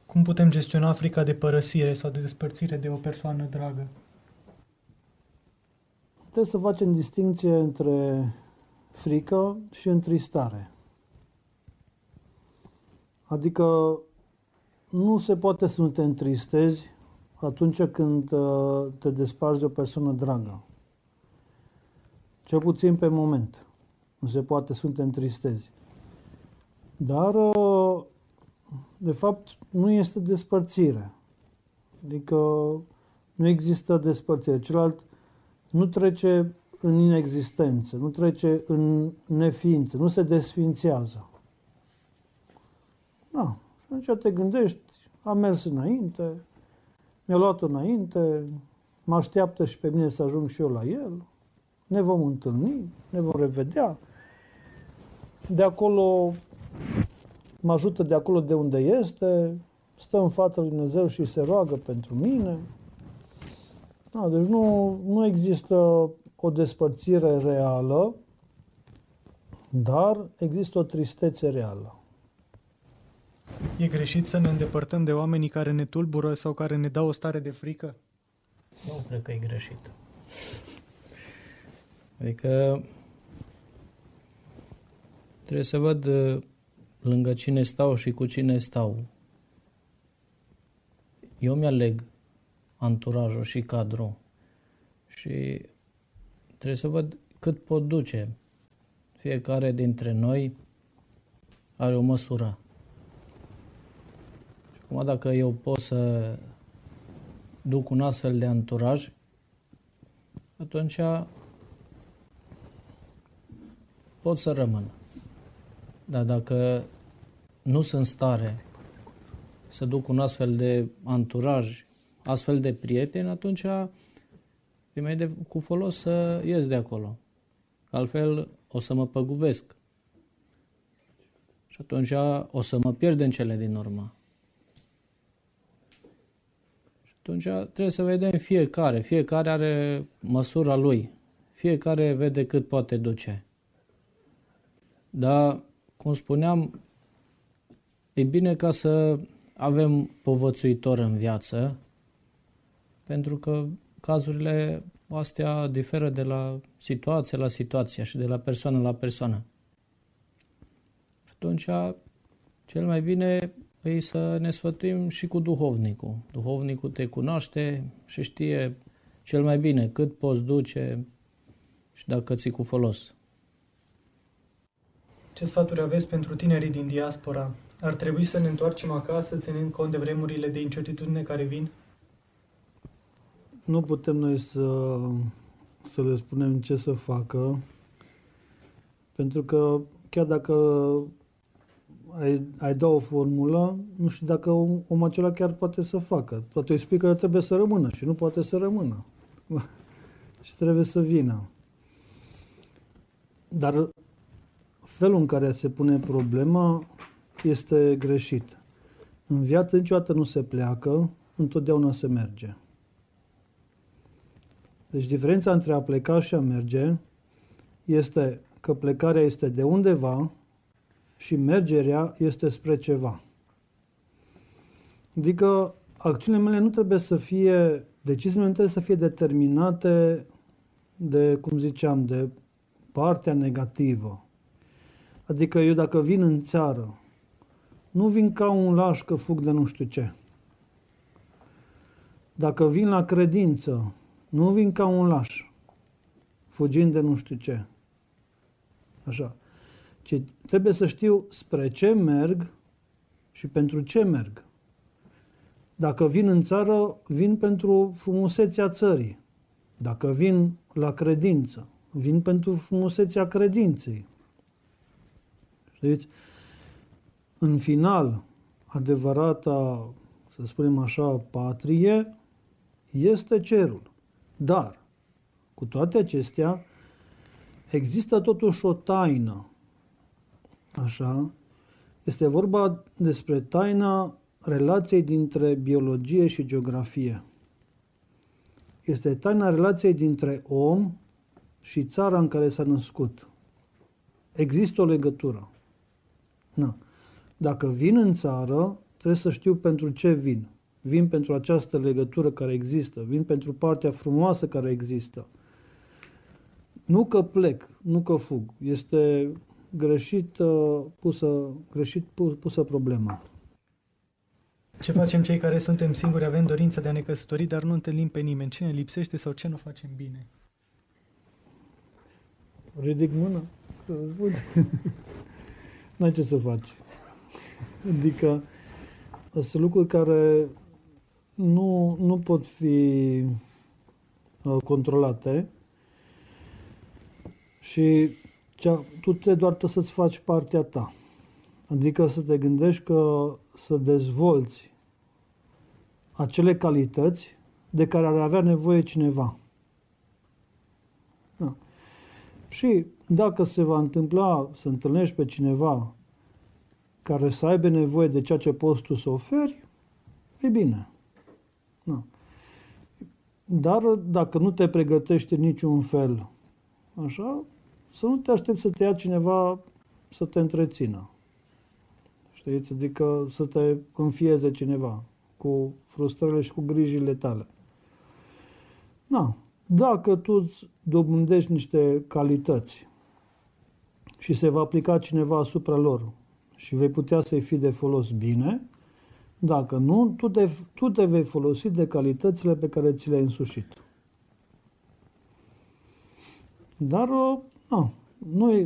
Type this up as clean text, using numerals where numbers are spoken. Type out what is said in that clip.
Cum putem gestiona frica de părăsire sau de despărțire de o persoană dragă? Trebuie să facem distinție între frică și întristare. Adică nu se poate să nu te întristezi atunci când te desparți de o persoană dragă. Cel puțin pe moment. Nu se poate să nu te întristezi. Dar, de fapt, nu este despărțire. Adică nu există despărțire. Celălalt nu trece în inexistență, nu trece în neființă, nu se desfințează. Da. Și atunci te gândești, am mers înainte, mi-a luat înainte, mă așteaptă și pe mine să ajung și eu la el, ne vom întâlni, ne vom revedea. De acolo, mă ajută de acolo de unde este, stă în fața lui Dumnezeu și se roagă pentru mine. Da, deci nu există o despărțire reală, dar există o tristețe reală. E greșit să ne îndepărtăm de oamenii care ne tulbură sau care ne dau o stare de frică? Nu cred că e greșit. Adică trebuie să văd lângă cine stau și cu cine stau. Eu mi-aleg anturajul și cadrul și trebuie să văd cât pot duce. Fiecare dintre noi are o măsură. Și acum dacă eu pot să duc un astfel de anturaj, atunci pot să rămân. Dar dacă nu sunt în stare să duc un astfel de anturaj, astfel de prieteni, atunci e mai cu folos să ies de acolo. Altfel o să mă păgubesc. Și atunci o să mă pierd în cele din urmă. Și atunci trebuie să vedem fiecare. Fiecare are măsura lui. Fiecare vede cât poate duce. Dar, cum spuneam, e bine ca să avem povățuitor în viață, pentru că cazurile astea diferă de la situație la situație și de la persoană la persoană. Și atunci, cel mai bine e să ne sfătuim și cu duhovnicul. Duhovnicul te cunoaște și știe cel mai bine cât poți duce și dacă ți-i cu folos. Ce sfaturi aveți pentru tinerii din diaspora? Ar trebui să ne întoarcem acasă, ținând cont de vremurile de incertitudine care vin? Nu putem noi să le spunem ce să facă, pentru că chiar dacă ai da o formulă, nu știu dacă omul acela chiar poate să facă. Poate îi spui că trebuie să rămână și nu poate să rămână. Și trebuie să vină. Dar felul în care se pune problema este greșit. În viață niciodată nu se pleacă, întotdeauna se merge. Deci diferența între a pleca și a merge este că plecarea este de undeva și mergerea este spre ceva. Adică acțiunile mele nu trebuie să fie, deciziile nu trebuie să fie determinate de, cum ziceam, de partea negativă. Adică eu dacă vin în țară, nu vin ca un laș că fug de nu știu ce. Dacă vin la credință, nu vin ca un laș, fugind de nu știu ce. Așa. Ci trebuie să știu spre ce merg și pentru ce merg. Dacă vin în țară, vin pentru frumusețea țării. Dacă vin la credință, vin pentru frumusețea credinței. Știți? În final, adevărata, să spunem așa, patrie, este cerul. Dar, cu toate acestea, există totuși o taină. Așa? Este vorba despre taina relației dintre biologie și geografie. Este taina relației dintre om și țara în care s-a născut. Există o legătură. Na. Dacă vin în țară, trebuie să știu pentru ce vin. Vin pentru această legătură care există, vin pentru partea frumoasă care există. Nu că plec, nu că fug. Este greșit pusă problema. Ce facem cei care suntem singuri, avem dorința de a ne căsători, dar nu întâlnim pe nimeni? Ce ne lipsește sau ce nu facem bine? Ridic mâna, să răspund. N-ai ce să faci. Adică sunt lucruri care nu pot fi controlate și tu doar trebuie să-ți faci partea ta. Adică să te gândești că să dezvolți acele calități de care ar avea nevoie cineva. Da. Și dacă se va întâmpla să întâlnești pe cineva care să aibă nevoie de ceea ce poți tu să oferi, e bine. Da. Dar dacă nu te pregătești în niciun fel, așa, să nu te aștepți să te ia cineva să te întrețină. Știți? Adică să te înfieze cineva cu frustrările și cu grijile tale. Da. Dacă tu îți dobândești niște calități și se va aplica cineva asupra lor și vei putea să-i fii de folos, bine. Dacă nu, tu te vei folosi de calitățile pe care ți le-ai însușit. Dar nu